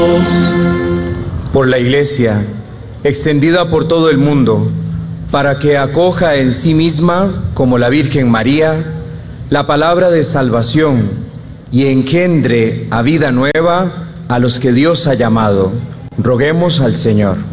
Por la Iglesia, extendida por todo el mundo, para que acoja en sí misma, como la Virgen María, la palabra de salvación y engendre a vida nueva a los que Dios ha llamado. Roguemos al Señor.